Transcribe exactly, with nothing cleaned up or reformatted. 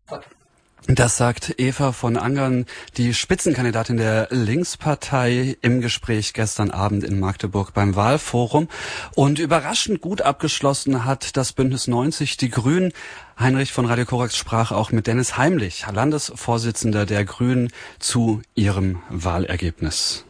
Das sagt Eva von Angern, die Spitzenkandidatin der Linkspartei, im Gespräch gestern Abend in Magdeburg beim Wahlforum. Und überraschend gut abgeschlossen hat das Bündnis neunzig Die Grünen. Heinrich von Radio Korax sprach auch mit Dennis Heimlich, Landesvorsitzender der Grünen, zu ihrem Wahlergebnis.